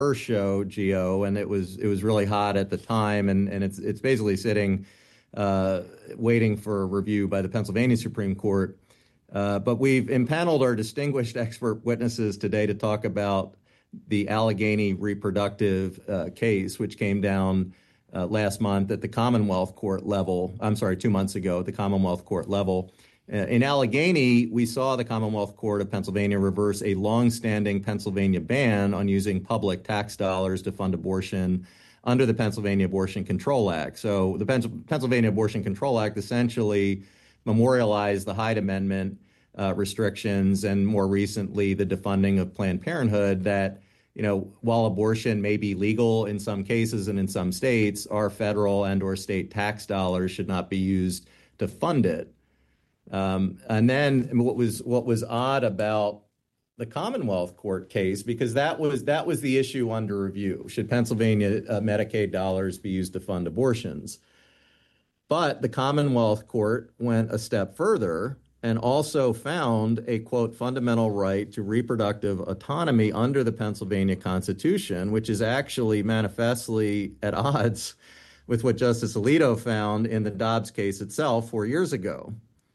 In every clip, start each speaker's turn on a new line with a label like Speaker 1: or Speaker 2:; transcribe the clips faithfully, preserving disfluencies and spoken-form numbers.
Speaker 1: first show, Geo, and it was it was really hot at the time, and and it's it's basically sitting uh, waiting for review by the Pennsylvania Supreme Court. Uh, but we've impaneled our distinguished expert witnesses today to talk about the Allegheny reproductive uh, case, which came down uh, last month at the Commonwealth Court level. I'm sorry, two months ago at the Commonwealth Court level. Uh, in Allegheny, we saw the Commonwealth Court of Pennsylvania reverse a longstanding Pennsylvania ban on using public tax dollars to fund abortion under the Pennsylvania Abortion Control Act. So the Pen- Pennsylvania Abortion Control Act essentially memorialized the Hyde Amendment uh, restrictions and more recently the defunding of Planned Parenthood that, you know, while abortion may be legal in some cases and in some states, our federal and or state tax dollars should not be used to fund it. Um, and then what was what was odd about the Commonwealth Court case, because that was that was the issue under review. Should Pennsylvania uh, Medicaid dollars be used to fund abortions? But the Commonwealth Court went a step further and also found a, quote, fundamental right to reproductive autonomy under the Pennsylvania Constitution, which is actually manifestly at odds with what Justice Alito found in the Dobbs case itself four years ago.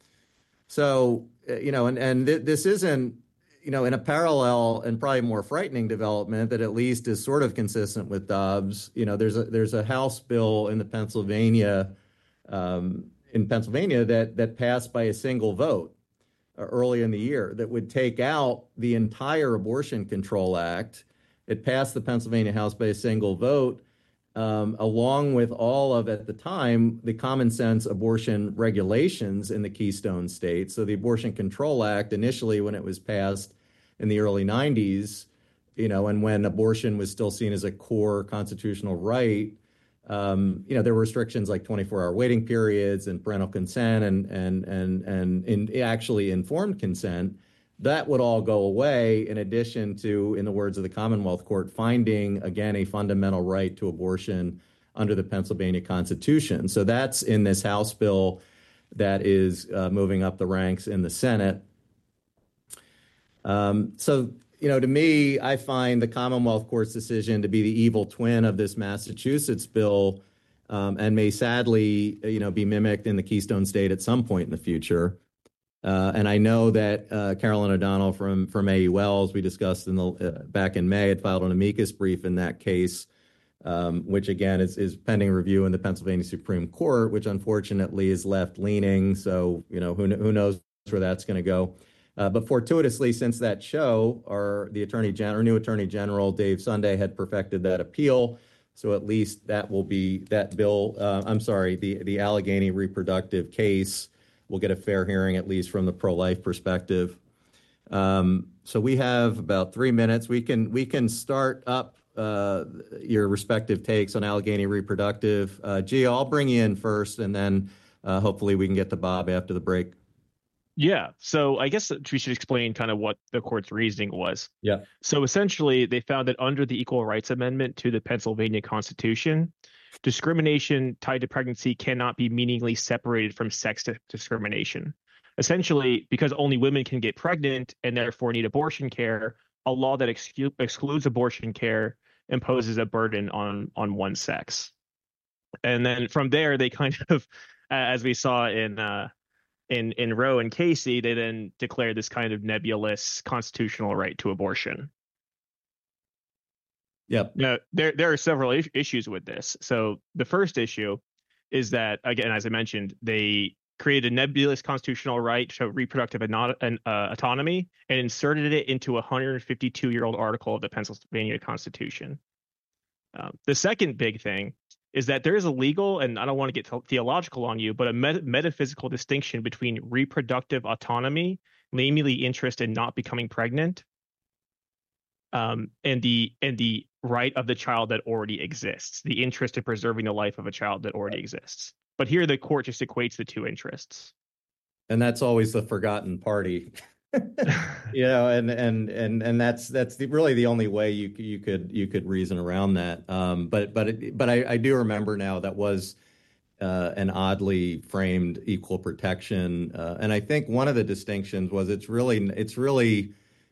Speaker 1: So, you know, and, and th- this isn't, you know, in a parallel and probably more frightening development that at least is sort of consistent with Dobbs. You know, there's a there's a House bill in the Pennsylvania Um, in Pennsylvania that that passed by a single vote uh, early in the year that would take out the entire Abortion Control Act. It passed the Pennsylvania House by a single vote, um, along with all of, at the time, the common sense abortion regulations in the Keystone State. So the Abortion Control Act, initially when it was passed in the early nineties, you know, and when abortion was still seen as a core constitutional right, Um, you know, there were restrictions like twenty-four hour waiting periods and parental consent and and and and in actually informed consent. That would all go away, in addition to, in the words of the Commonwealth Court, finding, again, a fundamental right to abortion under the Pennsylvania Constitution. So that's in this House bill that is uh, moving up the ranks in the Senate. Um, so You know, to me, I find the Commonwealth Court's decision to be the evil twin of this Massachusetts bill, um, and may sadly, you know, be mimicked in the Keystone State at some point in the future. Uh, and I know that uh, Carolyn O'Donnell from from A E Wells, we discussed in the uh, back in May, had filed an amicus brief in that case, um, which again is is pending review in the Pennsylvania Supreme Court, which unfortunately is left leaning. So you know, who who knows where that's going to go. Uh, but fortuitously, since that show, our the attorney general, new attorney general Dave Sunday had perfected that appeal. So at least that will be that bill. Uh, I'm sorry, the the Allegheny reproductive case will get a fair hearing, at least from the pro-life perspective. Um, so we have about three minutes. We can we can start up uh, your respective takes on Allegheny reproductive. Uh, Gio, I'll bring you in first, and then uh, hopefully we can get to Bob after the break.
Speaker 2: Yeah, so I guess we should explain kind of what the court's reasoning was.
Speaker 1: Yeah.
Speaker 2: So essentially, they found that under the Equal Rights Amendment to the Pennsylvania Constitution, discrimination tied to pregnancy cannot be meaningfully separated from sex discrimination. Essentially, because only women can get pregnant and therefore need abortion care, a law that exclu- excludes abortion care imposes a burden on on one sex. And then from there, they kind of, as we saw in uh, in in Roe and Casey, they then declared this kind of nebulous constitutional right to abortion.
Speaker 1: Yep.
Speaker 2: Now, there there are several is- issues with this. So the first issue is that, again, as I mentioned, they created a nebulous constitutional right to reproductive ano- uh, autonomy and inserted it into a one hundred fifty-two year old article of the Pennsylvania Constitution. Um, the second big thing is that there is a legal, and I don't want to get theological on you, but a met- metaphysical distinction between reproductive autonomy, namely interest in not becoming pregnant, um, and the and the right of the child that already exists, the interest in preserving the life of a child that already exists. But here the court just equates the two interests.
Speaker 1: And that's always the forgotten party. you know, and and and and that's that's the, really the only way you you could you could reason around that. Um, but but it, but I, I do remember now that was uh, an oddly framed equal protection, uh, and I think one of the distinctions was it's really it's really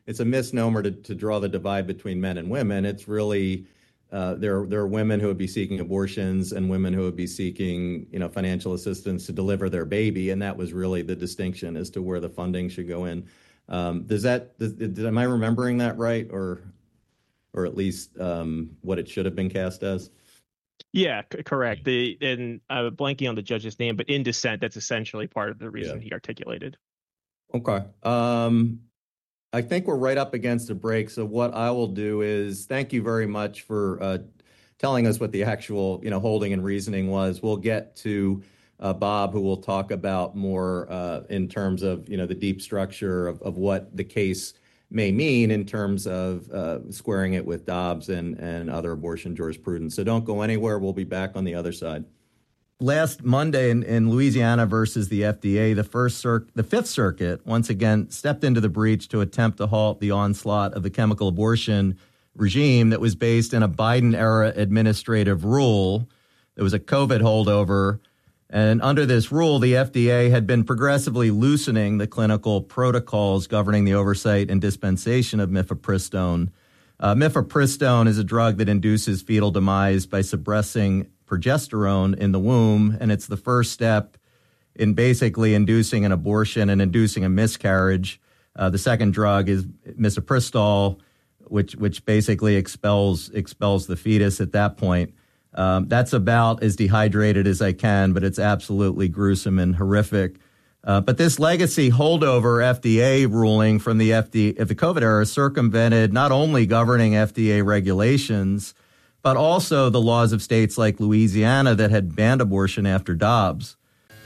Speaker 1: it's a misnomer to, to draw the divide between men and women. It's really uh, there there are women who would be seeking abortions and women who would be seeking, you know, financial assistance to deliver their baby, and that was really the distinction as to where the funding should go in. Um, does that does, did, am I remembering that right, or or at least um, what it should have been cast as?
Speaker 2: Yeah, c- correct. The and I'm blanking on the judge's name, but in dissent, that's essentially part of the
Speaker 1: Yeah.
Speaker 2: reason he articulated.
Speaker 1: Okay. Um, I think we're right up against a break. So what I will do is thank you very much for uh, telling us what the actual, you know, holding and reasoning was. We'll get to uh, Bob, who will talk about more uh, in terms of, you know, the deep structure of, of what the case may mean in terms of uh, squaring it with Dobbs and, and other abortion jurisprudence. So don't go anywhere. We'll be back on the other side. Last Monday in, in Louisiana versus the F D A, the first cir- the Fifth Circuit once again stepped into the breach to attempt to halt the onslaught of the chemical abortion regime that was based in a Biden-era administrative rule. There was a COVID holdover, and under this rule, the F D A had been progressively loosening the clinical protocols governing the oversight and dispensation of mifepristone. Uh, mifepristone is a drug that induces fetal demise by suppressing progesterone in the womb, and it's the first step in basically inducing an abortion and inducing a miscarriage. Uh, the second drug is misoprostol, which which basically expels expels the fetus at that point. Um, that's about as dehydrated as I can, but it's absolutely gruesome and horrific. Uh, but this legacy holdover F D A ruling from the F D A of the COVID era circumvented not only governing F D A regulations, but also the laws of states like Louisiana that had banned abortion after Dobbs.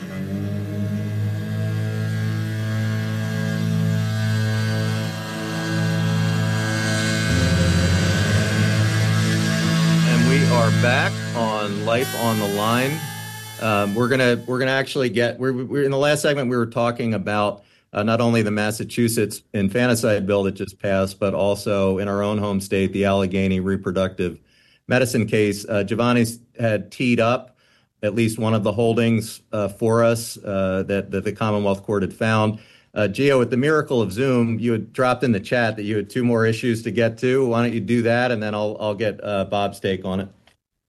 Speaker 1: And we are back on Life on the Line. Um, we're gonna we're gonna actually get we're, we're in the last segment we were talking about uh, not only the Massachusetts infanticide bill that just passed, but also in our own home state the Allegheny reproductive medicine case. Uh, Giovanni's had teed up at least one of the holdings uh, for us uh, that, that the Commonwealth Court had found. Uh, Gio, with the miracle of Zoom, you had dropped in the chat that you had two more issues to get to. Why don't you do that, and then I'll I'll get uh, Bob's take on it.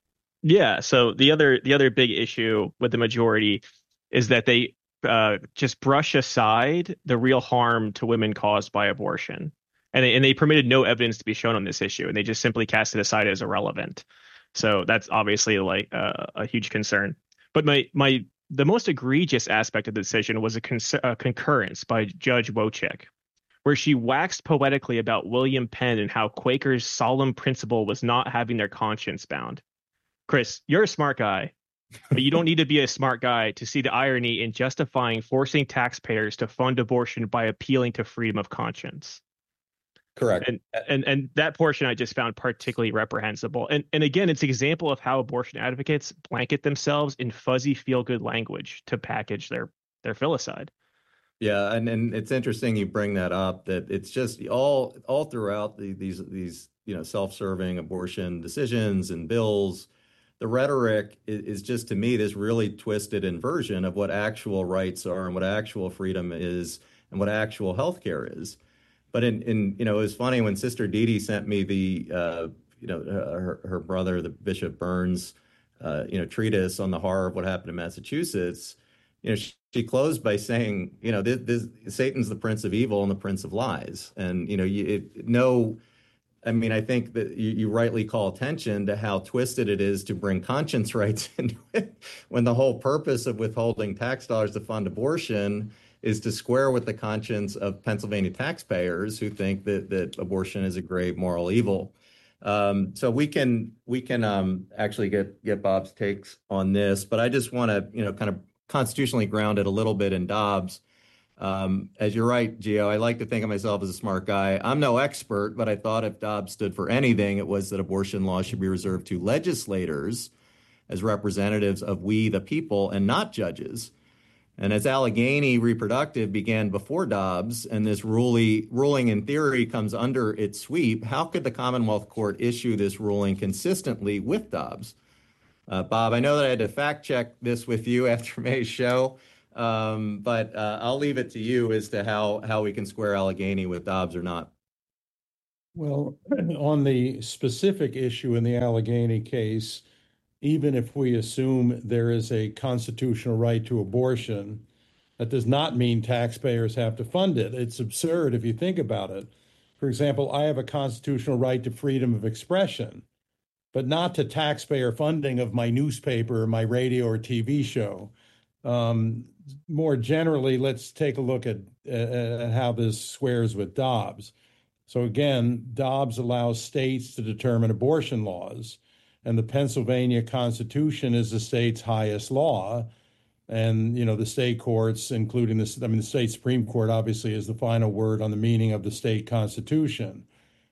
Speaker 2: Yeah. So the other the other big issue with the majority is that they uh, just brush aside the real harm to women caused by abortion, and they, and they permitted no evidence to be shown on this issue, and they just simply cast it aside as irrelevant. So that's obviously like uh, a huge concern. But my my the most egregious aspect of the decision was a, con- a concurrence by Judge Wojcik, where she waxed poetically about William Penn and how Quakers' solemn principle was not having their conscience bound. Chris, you're a smart guy, but you don't need to be a smart guy to see the irony in justifying forcing taxpayers to fund abortion by appealing to freedom of conscience.
Speaker 1: Correct.
Speaker 2: And and and that portion I just found particularly reprehensible. And and again, it's an example of how abortion advocates blanket themselves in fuzzy feel-good language to package their their filicide.
Speaker 1: Yeah, and, and it's interesting you bring that up, that it's just all all throughout the, these these you know self-serving abortion decisions and bills, the rhetoric is, is just, to me, this really twisted inversion of what actual rights are and what actual freedom is and what actual healthcare is. But in, in you know, it was funny when Sister Dee Dee sent me the uh, you know her, her brother, the Bishop Burns, uh, you know treatise on the horror of what happened in Massachusetts. You know, she, she closed by saying, you know, this, this, Satan's the prince of evil and the prince of lies. And, you know, you it, no, I mean, I think that you, you rightly call attention to how twisted it is to bring conscience rights into it when the whole purpose of withholding tax dollars to fund abortion is to square with the conscience of Pennsylvania taxpayers who think that, that abortion is a grave moral evil. Um, so we can we can um, actually get get Bob's takes on this, but I just want to, you know, kind of constitutionally grounded a little bit in Dobbs. Um, as you're right, Gio, I like to think of myself as a smart guy. I'm no expert, but I thought if Dobbs stood for anything, it was that abortion laws should be reserved to legislators as representatives of we the people and not judges. And as Allegheny reproductive began before Dobbs, and this ruling, ruling in theory comes under its sweep, how could the Commonwealth Court issue this ruling consistently with Dobbs? Uh, Bob, I know that I had to fact check this with you after May's show, um, but uh, I'll leave it to you as to how, how we can square Allegheny with Dobbs or not.
Speaker 3: Well, on the specific issue in the Allegheny case, even if we assume there is a constitutional right to abortion, that does not mean taxpayers have to fund it. It's absurd if you think about it. For example, I have a constitutional right to freedom of expression, but not to taxpayer funding of my newspaper, or my radio or T V show. Um, More generally, let's take a look at, at how this squares with Dobbs. So again, Dobbs allows states to determine abortion laws, and the Pennsylvania Constitution is the state's highest law. And, you know, the state courts, including this, I mean, the state Supreme Court obviously is the final word on the meaning of the state constitution.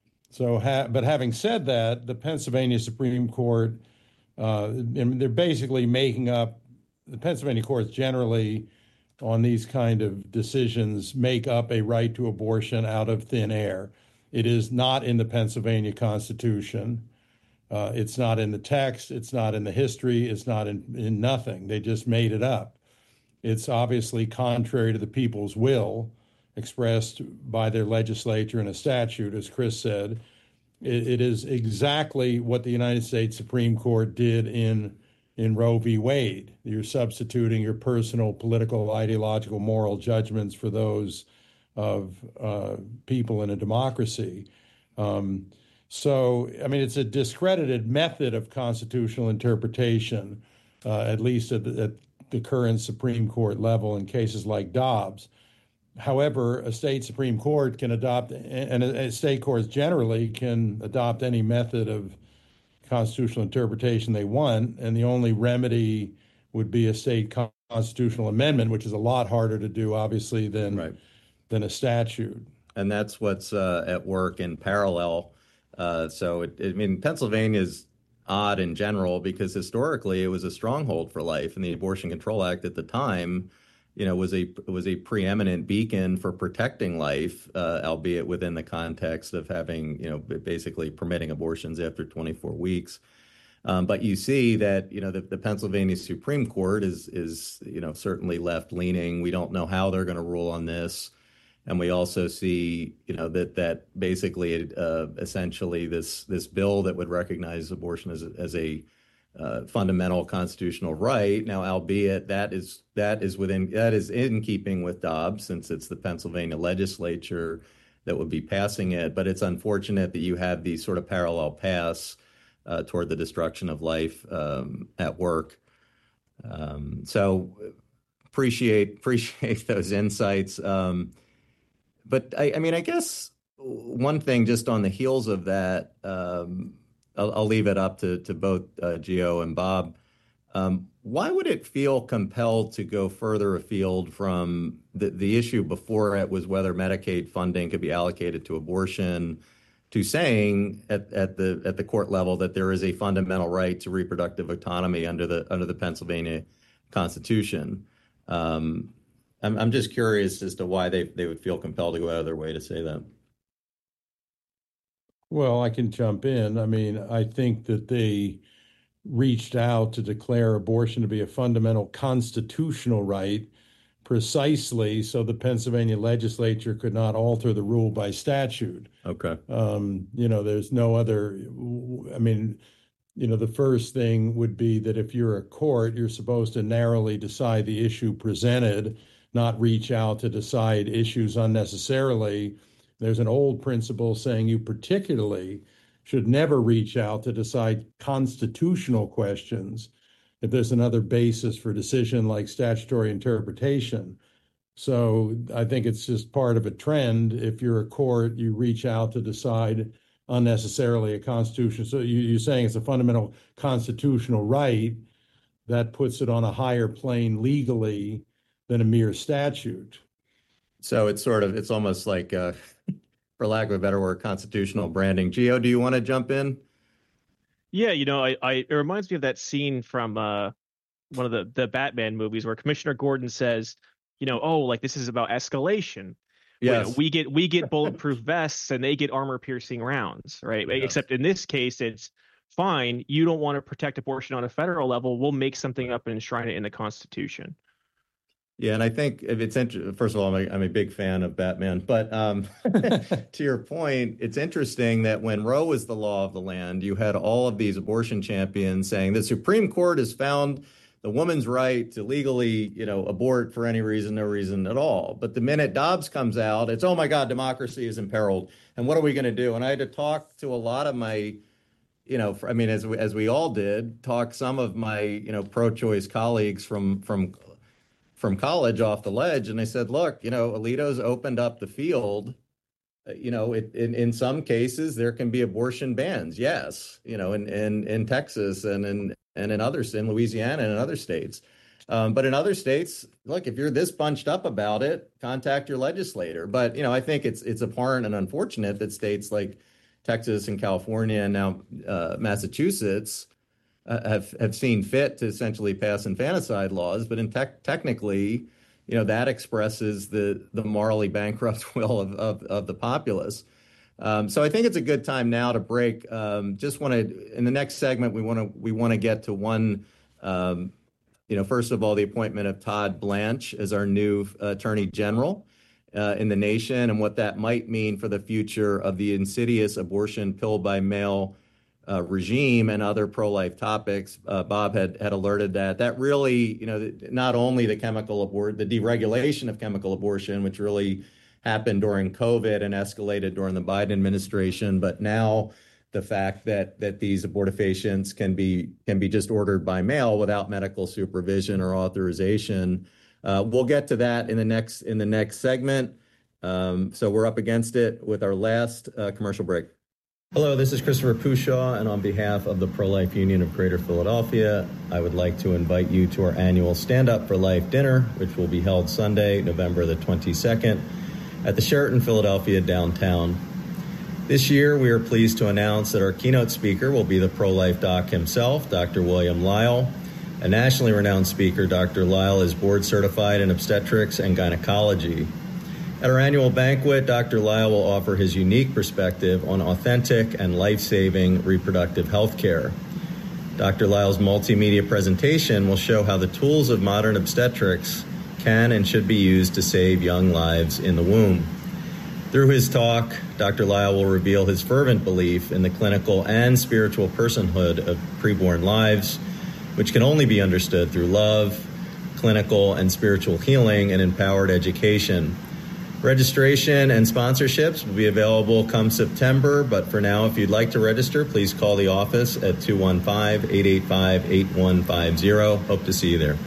Speaker 3: So, ha- but having said that, the Pennsylvania Supreme Court, uh, they're basically making up, the Pennsylvania courts generally on these kind of decisions make up a right to abortion out of thin air. It is not in the Pennsylvania Constitution. Uh, it's not in the text. It's not in the history. It's not in, in nothing. They just made it up. It's obviously contrary to the people's will expressed by their legislature in a statute, as Chris said. It, it is exactly what the United States Supreme Court did in in Roe v. Wade. You're substituting your personal, political, ideological, moral judgments for those of uh, people in a democracy. Um, so, I mean, it's a discredited method of constitutional interpretation, uh, at least at the, at the current Supreme Court level in cases like Dobbs. However, a state Supreme Court can adopt, and a state courts generally can adopt any method of constitutional interpretation they want, and the only remedy would be a state constitutional amendment, which is a lot harder to do, obviously, than right. than a statute.
Speaker 1: And that's what's uh, at work in parallel. Uh, so, it, I mean, Pennsylvania is odd in general because historically it was a stronghold for life, and the Abortion Control Act at the time, you know, was a was a preeminent beacon for protecting life, uh, albeit within the context of having, you know, basically permitting abortions after twenty-four weeks. Um, but you see that, you know, the, the Pennsylvania Supreme Court is is, you know, certainly left leaning. We don't know how they're going to rule on this. And we also see, you know, that that basically uh, essentially this this bill that would recognize abortion as a, as a uh, fundamental constitutional right. Now, albeit that is that is within that is in keeping with Dobbs, since it's the Pennsylvania legislature that would be passing it. But it's unfortunate that you have these sort of parallel paths uh, toward the destruction of life um, at work. Um, so appreciate appreciate those insights. Um, But I, I mean, I guess one thing just on the heels of that, um, I'll, I'll leave it up to, to both uh, Gio and Bob. Um, why would it feel compelled to go further afield from the, the issue before it was whether Medicaid funding could be allocated to abortion, to saying at, at the at the court level that there is a fundamental right to reproductive autonomy under the under the Pennsylvania Constitution? Um, I'm I'm just curious as to why they they would feel compelled to go out of their way to say that.
Speaker 3: Well, I can jump in. I mean, I think that they reached out to declare abortion to be a fundamental constitutional right precisely so the Pennsylvania legislature could not alter the rule by statute.
Speaker 1: Okay.
Speaker 3: Um, you know, there's no other, I mean, you know, the first thing would be that if you're a court, you're supposed to narrowly decide the issue presented, not reach out to decide issues unnecessarily. There's an old principle saying you particularly should never reach out to decide constitutional questions if there's another basis for decision like statutory interpretation. So I think it's just part of a trend. If you're a court, you reach out to decide unnecessarily a constitution. So you, you're saying it's a fundamental constitutional right that puts it on a higher plane legally than a mere statute.
Speaker 1: So it's sort of, it's almost like, uh, for lack of a better word, constitutional branding. Gio, do you want to jump in?
Speaker 2: Yeah, you know, I, I it reminds me of that scene from uh, one of the, the Batman movies where Commissioner Gordon says, you know, oh, like this is about escalation.
Speaker 1: Yes.
Speaker 2: You know, we get we get bulletproof vests and they get armor piercing rounds, right? Yes. Except in this case, it's fine. You don't want to protect abortion on a federal level. We'll make something up and enshrine it in the Constitution.
Speaker 1: Yeah, and I think if it's inter- first of all, I'm a, I'm a big fan of Batman, but um, to your point, it's interesting that when Roe was the law of the land, you had all of these abortion champions saying the Supreme Court has found the woman's right to legally, you know, abort for any reason, no reason at all. But the minute Dobbs comes out, it's, oh my God, democracy is imperiled, and what are we going to do? And I had to talk to a lot of my, you know, I mean, as we, as we all did, talk some of my, you know, pro-choice colleagues from from from college off the ledge, and I said, look, you know, Alito's opened up the field. Uh, You know, it, in in some cases there can be abortion bans. Yes, you know, in in in Texas and in and in others, in Louisiana and in other states. Um, but in other states, look, if you're this bunched up about it, contact your legislator. But you know, I think it's it's abhorrent and unfortunate that states like Texas and California and now uh, Massachusetts uh, have have seen fit to essentially pass infanticide laws, but in tech technically, you know, that expresses the the morally bankrupt will of of, of the populace. Um, so I think it's a good time now to break. Um, just want to, in the next segment, we want to we want to get to one. Um, you know, first of all, the appointment of Todd Blanche as our new uh, Attorney General uh, in the nation, and what that might mean for the future of the insidious abortion pill by mail uh, regime and other pro-life topics. Uh, Bob had had alerted that that really, you know, not only the chemical abort, the deregulation of chemical abortion, which really happened during COVID and escalated during the Biden administration, but now the fact that that these abortifacients can be can be just ordered by mail without medical supervision or authorization. Uh, we'll get to that in the next in the next segment. Um, so we're up against it with our last uh, commercial break. Hello, this is Christopher Pushaw, and on behalf of the Pro-Life Union of Greater Philadelphia, I would like to invite you to our annual Stand Up for Life dinner, which will be held Sunday, November the twenty-second, at the Sheraton Philadelphia downtown. This year, we are pleased to announce that our keynote speaker will be the pro-life doc himself, Doctor William Lyle. A nationally renowned speaker, Doctor Lyle is board certified in obstetrics and gynecology. At our annual banquet, Doctor Lyle will offer his unique perspective on authentic and life-saving reproductive health care. Doctor Lyle's multimedia presentation will show how the tools of modern obstetrics can and should be used to save young lives in the womb. Through his talk, Doctor Lyle will reveal his fervent belief in the clinical and spiritual personhood of preborn lives, which can only be understood through love, clinical and spiritual healing, and empowered education. Registration and sponsorships will be available come September, but for now, if you'd like to register, please call the office at two one five, eight eight five, eight one five zero. Hope to see you there.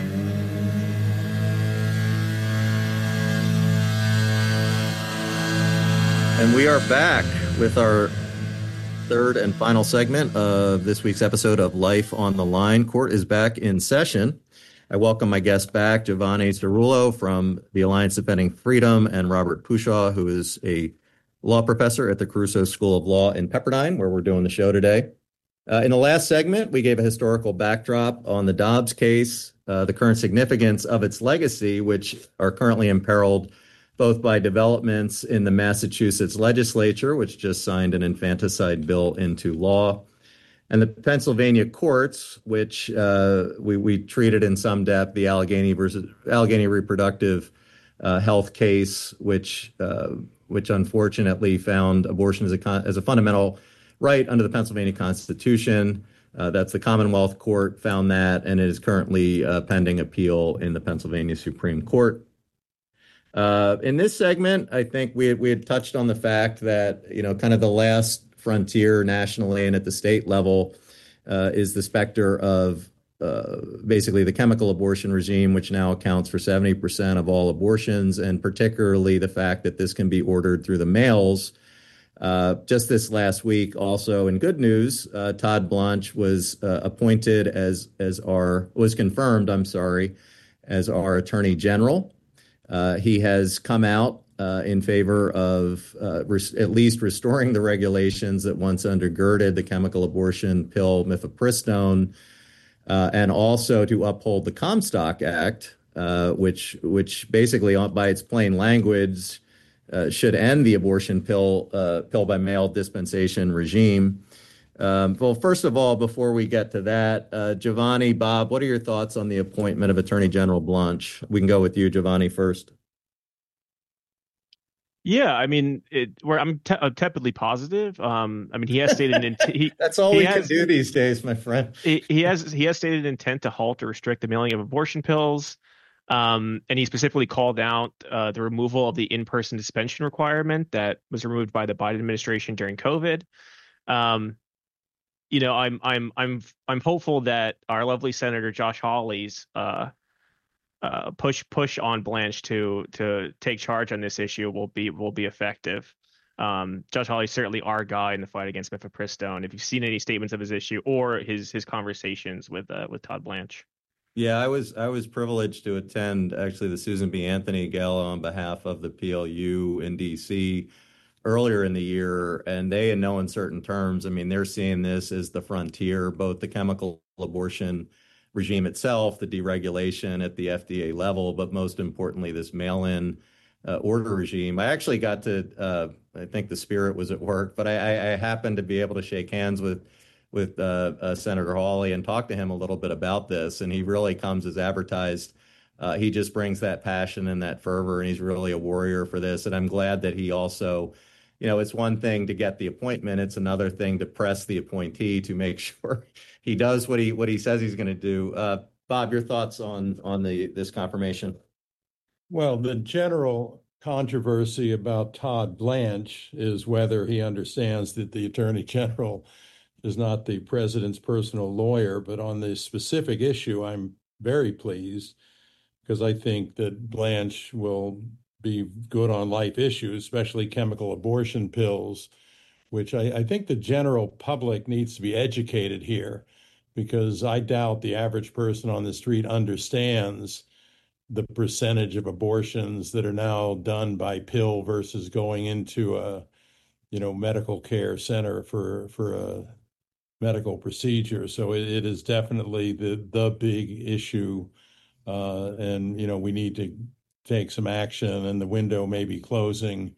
Speaker 1: And we are back with our third and final segment of this week's episode of Life on the Line. Court is back in session. I welcome my guests back, Giovanni Cerullo from the Alliance Defending Freedom and Robert Pushaw, who is a law professor at the Caruso School of Law in Pepperdine, where we're doing the show today. Uh, in the last segment, we gave a historical backdrop on the Dobbs case, uh, the current significance of its legacy, which are currently imperiled both by developments in the Massachusetts legislature, which just signed an infanticide bill into law, and the Pennsylvania courts, which uh, we, we treated in some depth, the Allegheny versus Allegheny reproductive uh, health case, which uh, which unfortunately found abortion as a con- as a fundamental right under the Pennsylvania Constitution. Uh, that's the Commonwealth Court found that, and it is currently uh, pending appeal in the Pennsylvania Supreme Court. Uh, in this segment, I think we had, we had touched on the fact that, you know, kind of the last frontier nationally and at the state level uh, is the specter of uh, basically the chemical abortion regime, which now accounts for seventy percent of all abortions, and particularly the fact that this can be ordered through the mails. Uh, just this last week, also in good news, uh, Todd Blanche was uh, appointed as as our was confirmed. I'm sorry, as our Attorney General. Uh, he has come out uh, in favor of uh, res- at least restoring the regulations that once undergirded the chemical abortion pill mifepristone, uh, and also to uphold the Comstock Act, uh, which which basically, by its plain language, uh, should end the abortion pill uh, pill by mail dispensation regime. Um, well, first of all, before we get to that, uh, Giovanni, Bob, what are your thoughts on the appointment of Attorney General Blanche? We can go with you, Giovanni, first.
Speaker 2: Yeah, I mean, it, where I'm, te- I'm tepidly positive. Um, I mean, he has stated an int- he
Speaker 1: That's all
Speaker 2: he
Speaker 1: we can
Speaker 2: has
Speaker 1: do these days, my friend.
Speaker 2: he, he has he has stated intent to halt or restrict the mailing of abortion pills. Um, and he specifically called out uh, the removal of the in-person dispensing requirement that was removed by the Biden administration during COVID. Um, you know, I'm I'm I'm I'm hopeful that our lovely Senator Josh Hawley's uh, uh, push push on Blanche to to take charge on this issue will be will be effective. Um, Josh Hawley's certainly our guy in the fight against mifepristone. If you've seen any statements of his issue or his his conversations with uh, with Todd Blanche.
Speaker 1: Yeah, I was I was privileged to attend actually the Susan B. Anthony Gala on behalf of the P L U in D C earlier in the year, and they, in no uncertain terms, I mean, they're seeing this as the frontier, both the chemical abortion regime itself, the deregulation at the F D A level, but most importantly, this mail-in uh, order regime. I actually got to, uh, I think the spirit was at work, but I, I happened to be able to shake hands with with uh, uh, Senator Hawley and talk to him a little bit about this, and he really comes as advertised. Uh, he just brings that passion and that fervor, and he's really a warrior for this. And I'm glad that he also, you know, it's one thing to get the appointment; it's another thing to press the appointee to make sure he does what he what he says he's going to do. Uh, Bob, your thoughts on on the this confirmation?
Speaker 3: Well, the general controversy about Todd Blanche is whether he understands that the Attorney General is not the president's personal lawyer. But on this specific issue, I'm very pleased because I think that Blanche will be good on life issues, especially chemical abortion pills, which I, I think the general public needs to be educated here, because I doubt the average person on the street understands the percentage of abortions that are now done by pill versus going into a, you know, medical care center for for a medical procedure. So it, it is definitely the the big issue, uh, and you know we need to take some action, and the window may be closing,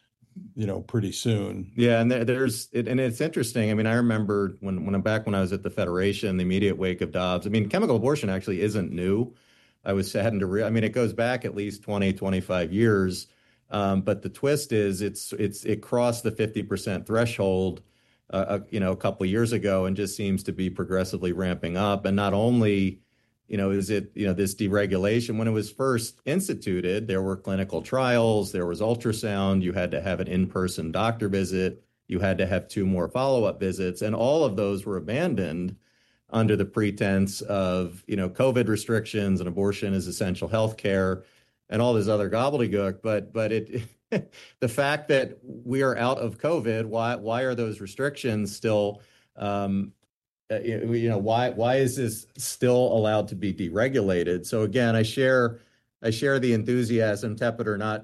Speaker 3: you know, pretty soon.
Speaker 1: Yeah, and there, there's it, and it's interesting. I mean, I remember when when I'm back when I was at the Federation, the immediate wake of Dobbs. I mean, chemical abortion actually isn't new. I was having to re I mean, it goes back at least twenty, twenty-five years. Um, but the twist is it's it's it crossed the fifty percent threshold, uh, uh, you know, a couple of years ago, and just seems to be progressively ramping up. And not only, you know, is it, you know, this deregulation, when it was first instituted, there were clinical trials, there was ultrasound, you had to have an in-person doctor visit, you had to have two more follow-up visits, and all of those were abandoned under the pretense of, you know, COVID restrictions and abortion is essential health care and all this other gobbledygook. But but it the fact that we are out of COVID, why why are those restrictions still, um, uh, you know, why why is this still allowed to be deregulated? So again, I share I share the enthusiasm, tepid or not,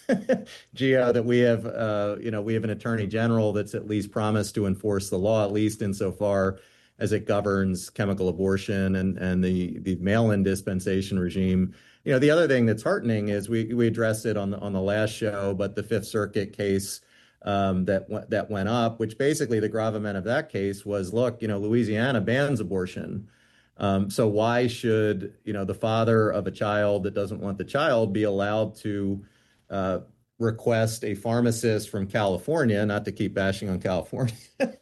Speaker 1: Gio, that we have, uh, you know, we have an attorney general that's at least promised to enforce the law, at least insofar as it governs chemical abortion and, and the, the mail-in dispensation regime. You know, the other thing that's heartening is we, we addressed it on the, on the last show, but the Fifth Circuit case um, that, that went up, which basically the gravamen of that case was, look, you know, Louisiana bans abortion. Um, so why should, you know, the father of a child that doesn't want the child be allowed to uh, request a pharmacist from California, not to keep bashing on California,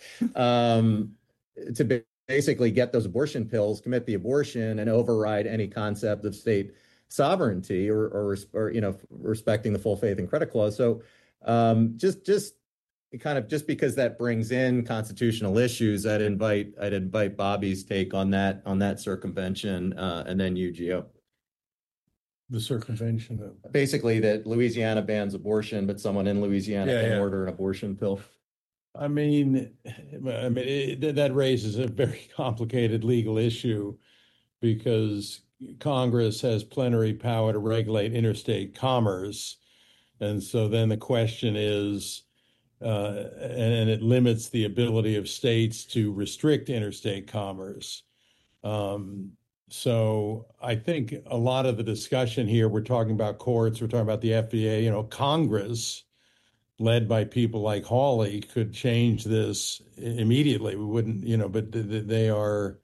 Speaker 1: um, to basically get those abortion pills, commit the abortion, and override any concept of state sovereignty or, or, or you know, respecting the full faith and credit clause. So um, just, just kind of just because that brings in constitutional issues, I'd invite, I'd invite Bobby's take on that, on that circumvention, uh, and then you, Gio.
Speaker 3: The circumvention of
Speaker 1: basically that Louisiana bans abortion, but someone in Louisiana
Speaker 3: Yeah,
Speaker 1: can
Speaker 3: yeah.
Speaker 1: order an abortion pill.
Speaker 3: I mean, I mean, it, that raises a very complicated legal issue because Congress has plenary power to regulate interstate commerce. And so then the question is, uh, and, and it limits the ability of states to restrict interstate commerce. Um, so I think a lot of the discussion here, we're talking about courts, we're talking about the F D A, you know, Congress led by people like Hawley could change this immediately. We wouldn't, you know, but they are,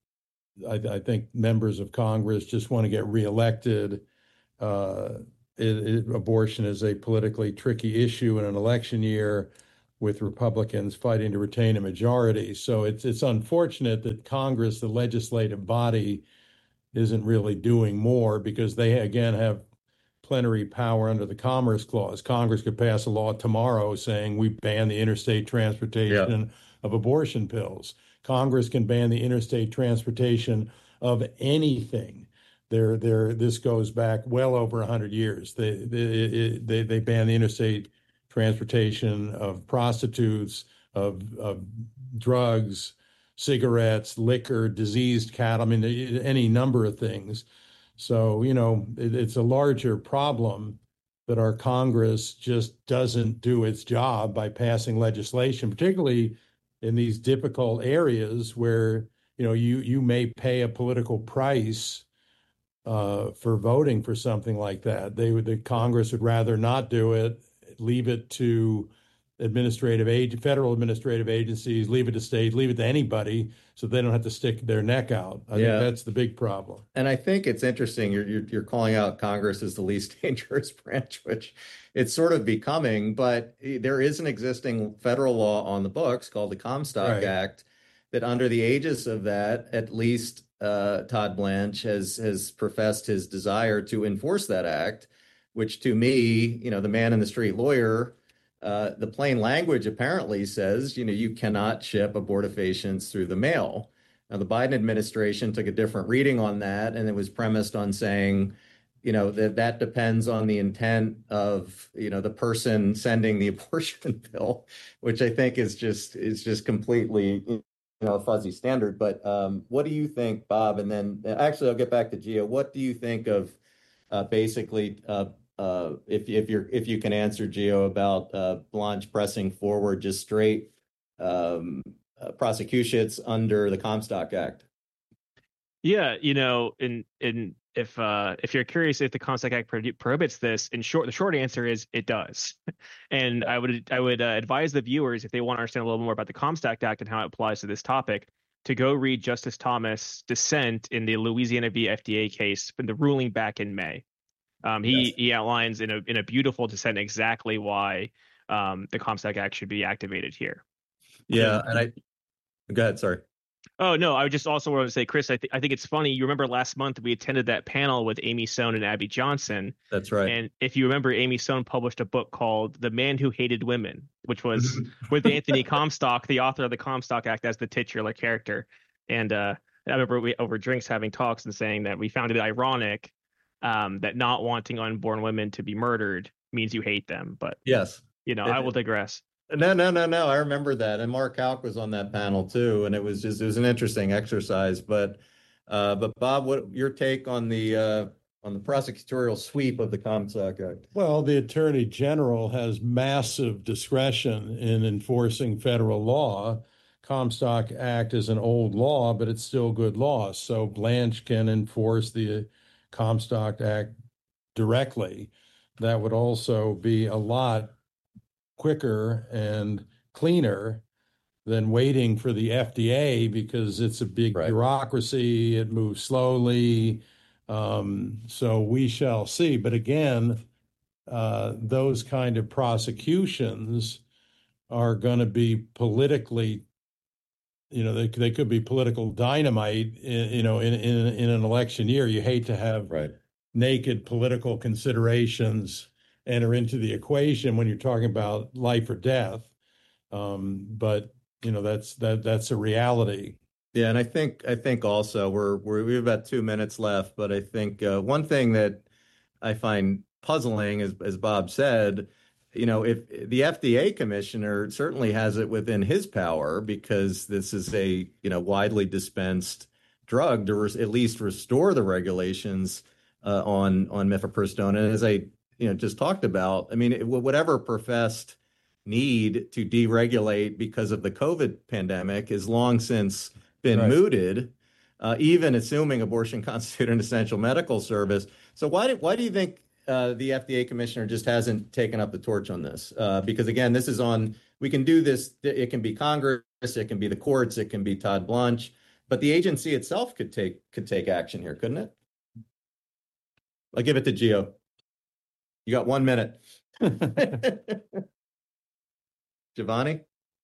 Speaker 3: I, I think members of Congress just want to get reelected. Uh, it, it, abortion is a politically tricky issue in an election year with Republicans fighting to retain a majority. So it's it's unfortunate that Congress, the legislative body, isn't really doing more because they, again, have plenary power under the Commerce Clause. Congress could pass a law tomorrow saying we ban the interstate transportation yeah. of abortion pills. Congress can ban the interstate transportation of anything. There, there. This goes back well over a hundred years. They, they, they, they ban the interstate transportation of prostitutes, of, of drugs, cigarettes, liquor, diseased cattle. I mean, any number of things. So, you know, it, it's a larger problem that our Congress just doesn't do its job by passing legislation, particularly in these difficult areas where, you know, you, you may pay a political price uh, for voting for something like that. They would, the Congress would rather not do it, leave it to administrative age, federal administrative agencies, leave it to state, leave it to anybody, so they don't have to stick their neck out. I yeah. think that's the big problem.
Speaker 1: And I think it's interesting. You're, you're you're calling out Congress as the least dangerous branch, which it's sort of becoming. But there is an existing federal law on the books called the Comstock right. Act that, under the aegis of that, at least uh, Todd Blanche has has professed his desire to enforce that act. Which, to me, you know, the man in the street lawyer. Uh, the plain language apparently says, you know, you cannot ship abortifacients through the mail. Now, the Biden administration took a different reading on that, and it was premised on saying, you know, that that depends on the intent of, you know, the person sending the abortion bill, which I think is just is just completely, you know, a fuzzy standard. But um, what do you think, Bob? And then actually, I'll get back to Gio. What do you think of uh, basically uh, Uh, if if you're if you can answer, Gio, about uh, Blanche pressing forward just straight um, uh, prosecutions under the Comstock Act?
Speaker 2: Yeah, you know, in in if uh, if you're curious if the Comstock Act pro- prohibits this, in short, the short answer is it does. And I would I would uh, advise the viewers, if they want to understand a little more about the Comstock Act and how it applies to this topic, to go read Justice Thomas' dissent in the Louisiana v. F D A case, in the ruling back in May. Um, he yes. he outlines in a in a beautiful dissent exactly why um, the Comstock Act should be activated here.
Speaker 1: Yeah, and I go ahead. Sorry.
Speaker 2: Oh no, I would just also want to say, Chris, I think I think it's funny. You remember last month we attended that panel with Amy Sohn and Abby Johnson.
Speaker 1: That's right.
Speaker 2: And if you remember, Amy Sohn published a book called "The Man Who Hated Women," which was with Anthony Comstock, the author of the Comstock Act, as the titular character. And uh, I remember we over drinks having talks and saying that we found it ironic. Um, that not wanting unborn women to be murdered means you hate them. But
Speaker 1: yes,
Speaker 2: you know,
Speaker 1: it,
Speaker 2: I will digress.
Speaker 1: No, no, no, no. I remember that. And Mark Houck was on that panel too. And it was just, it was an interesting exercise. But, uh, but Bob, what your take on the, uh, on the prosecutorial sweep of the Comstock Act?
Speaker 3: Well, the Attorney General has massive discretion in enforcing federal law. Comstock Act is an old law, but it's still good law. So Blanche can enforce the Comstock Act directly. That would also be a lot quicker and cleaner than waiting for the F D A, because it's a big right. bureaucracy. It moves slowly. Um, so we shall see. But again, uh, those kind of prosecutions are going to be politically, you know, they they could be political dynamite, in, you know, in, in in an election year. You hate to have
Speaker 1: right.
Speaker 3: naked political considerations enter into the equation when you're talking about life or death. Um, but you know, that's that that's a reality.
Speaker 1: Yeah, and I think I think also we're, we're we have about two minutes left, but I think uh, one thing that I find puzzling, as as Bob said, you know, if the F D A commissioner certainly has it within his power, because this is a, you know, widely dispensed drug, to res- at least restore the regulations uh, on on mifepristone. And as I, you know, just talked about, I mean, it, whatever professed need to deregulate because of the COVID pandemic is long since been right. mooted, uh, even assuming abortion constitutes an essential medical service. So why do, why do you think uh, the F D A commissioner just hasn't taken up the torch on this. Uh, because again, this is on, we can do this, it can be Congress, it can be the courts, it can be Todd Blanche, but the agency itself could take could take action here, couldn't it? I'll give it to Gio. You got one minute. Giovanni?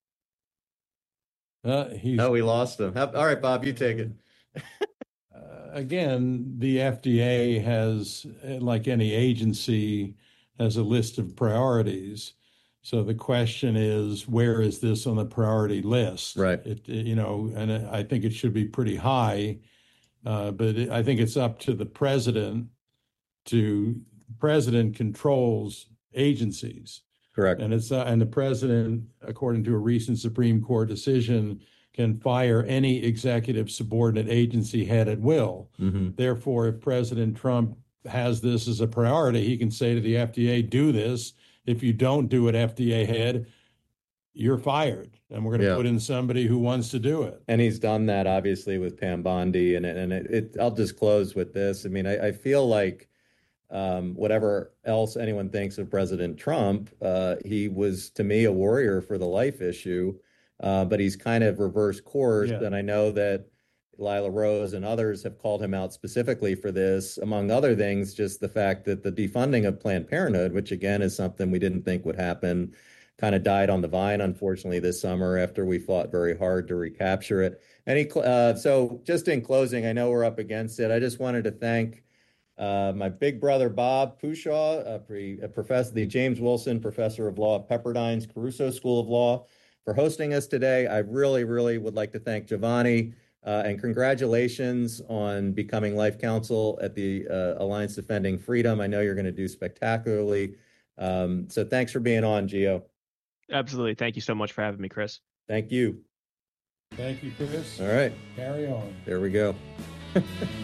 Speaker 3: Uh, he's,
Speaker 1: Oh, we lost him. All right, Bob, you take it.
Speaker 3: uh, again, the F D A has, like any agency, has a list of priorities. So the question is, where is this on the priority list?
Speaker 1: Right.
Speaker 3: It, you know, and I think it should be pretty high, uh, but it, I think it's up to the president to, president controls agencies.
Speaker 1: Correct.
Speaker 3: And it's uh, and the president, according to a recent Supreme Court decision, can fire any executive subordinate agency head at will.
Speaker 1: Mm-hmm.
Speaker 3: Therefore, if President Trump has this as a priority, he can say to the F D A, do this. If you don't do it, F D A head, you're fired. And we're going to
Speaker 1: Yeah.
Speaker 3: put in somebody who wants to do it.
Speaker 1: And he's done that, obviously, with Pam Bondi. And, and it, it, I'll just close with this. I mean, I, I feel like um, whatever else anyone thinks of President Trump, uh, he was, to me, a warrior for the life issue. Uh, but he's kind of reversed course.
Speaker 3: Yeah.
Speaker 1: And I know that Lila Rose and others have called him out specifically for this, among other things, just the fact that the defunding of Planned Parenthood, which again is something we didn't think would happen, kind of died on the vine, unfortunately, this summer after we fought very hard to recapture it. Any, uh, so just in closing, I know we're up against it. I just wanted to thank uh, my big brother, Bob Pushaw, a, pre, a professor, the James Wilson Professor of Law at Pepperdine's Caruso School of Law, for hosting us today. I really, really would like to thank Giovanni. Uh, and congratulations on becoming life counsel at the uh, Alliance Defending Freedom. I know you're going to do spectacularly. Um, so thanks for being on, Gio.
Speaker 2: Absolutely. Thank you so much for having me, Chris.
Speaker 1: Thank you.
Speaker 3: Thank you, Chris.
Speaker 1: All right.
Speaker 3: Carry on.
Speaker 1: There we go.